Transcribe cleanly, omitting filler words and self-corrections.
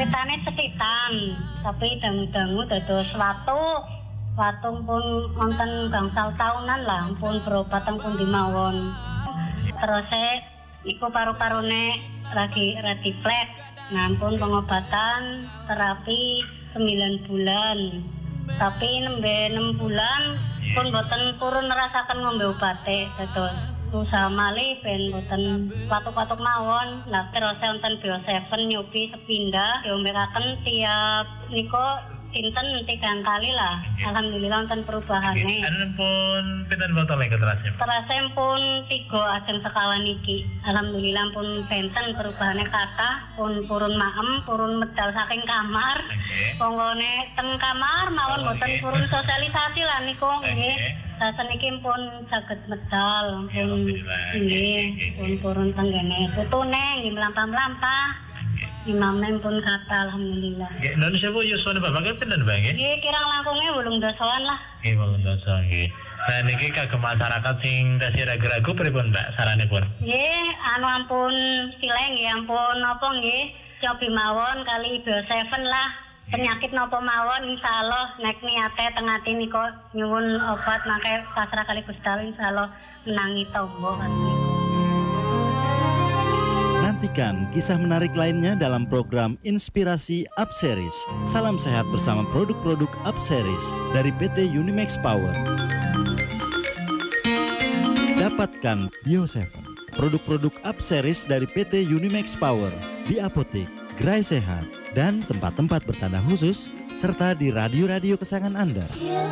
ceritane setitan, tapi dangu-dangu dados watu pun wonten gangsal tahunan lah, pun berobat teng pundi mawon. Terus iku paru-parune lagi refleks. Nah, pun pengobatan terapi 9 bulan. Tapi nembe 6 bulan pun boten purun nerasaken ngombe obate dados usaha malih ben boten patuk-patuk mawon. Lah terus wonten Bio7 nyobi sepindah diombekaken tiap niko sinten 3 kali lah. Alhamdulillah wonten perubahane. Anu pun pinten botol lagi terasnya? Terasnya pun 3 ajeng sekawan iki. Alhamdulillah pun benten perubahane kathah, pun purun maem, purun medal saking kamar. Ponggone teng kamar mawon boten purun sosialisasi lah niku nggih. Saseniki pun saged medal, pun nggih, pun purun tenggene putune nggih mlampah-mlampah. Imamnya pun kata alhamdulillah. Nggih, non sewu yuswane bapak pinten Mbak nggih? Nggih, kirang langkungnya 8 lah. Nggih, 8 nggih. Nah niki kagem masyarakat sing tasih ragu-ragu pripun Mbak saranipun? Nggih, anu ampun sileng nggih, ampun napa nggih, cobi mawon kali Bio7 lah. Penyakit napa mawon insyaallah nek niate teng ati niku nyuwun obat mangke pasrah kali Gusti Allah insyaallah menangi tangga niku. Nantikan kisah menarik lainnya dalam program Inspirasi Upseries. Salam sehat bersama produk-produk Upseries dari PT Unimax Power. Dapatkan Bio7, produk-produk Upseries dari PT Unimax Power di apotek, gerai sehat, dan tempat-tempat bertanda khusus serta di radio-radio kesayangan Anda.